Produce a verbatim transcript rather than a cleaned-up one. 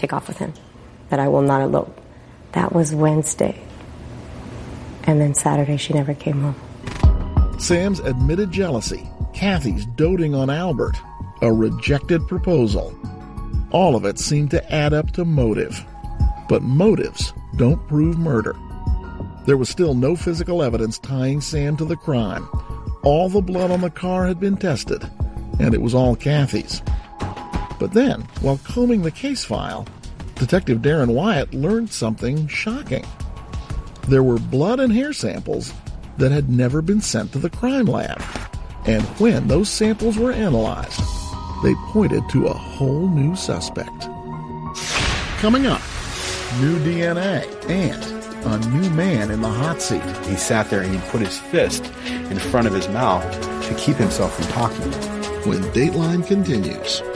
take off with him, that I will not elope. That was Wednesday. And then Saturday, she never came home. Sam's admitted jealousy, Kathy's doting on Albert, a rejected proposal. All of it seemed to add up to motive. But motives don't prove murder. There was still no physical evidence tying Sam to the crime. All the blood on the car had been tested, and it was all Kathy's. But then, while combing the case file, Detective Darren Wyatt learned something shocking. There were blood and hair samples that had never been sent to the crime lab. And when those samples were analyzed, they pointed to a whole new suspect. Coming up, new D N A and a new man in the hot seat. He sat there and he put his fist in front of his mouth to keep himself from talking. When Dateline continues.